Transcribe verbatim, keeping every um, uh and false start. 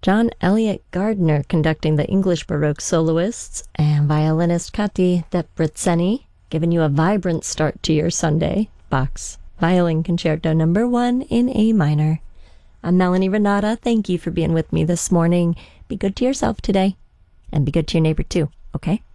John Elliott Gardner conducting the English Baroque soloists, and violinist Kati Debreceni giving you a vibrant start to your Sunday. Bach's Violin Concerto number one in A minor. I'm Melanie Renata. Thank you for being with me this morning. Be good to yourself today, and be good to your neighbor too, okay?